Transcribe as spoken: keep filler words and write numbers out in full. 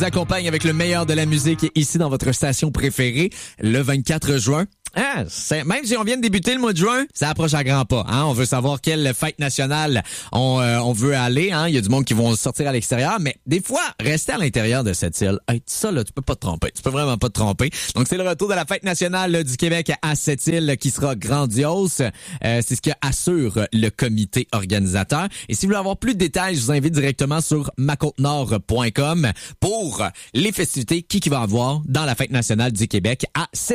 vous accompagne avec le meilleur de la musique ici dans votre station préférée le vingt-quatre juin. Ah, c'est, même si on vient de débuter le mois de juin, ça approche à grands pas. Hein? On veut savoir quelle fête nationale on, euh, on veut aller. Hein? Il y a du monde qui vont sortir à l'extérieur, mais des fois, rester à l'intérieur de cette île, hey, ça, là, tu peux pas te tromper. Tu peux vraiment pas te tromper. Donc, c'est le retour de la fête nationale là, du Québec à cette île qui sera grandiose. Euh, c'est ce que assure le comité organisateur. Et si vous voulez avoir plus de détails, je vous invite directement sur ma côte nord point com pour les festivités qui, qui va avoir dans la fête nationale du Québec à cette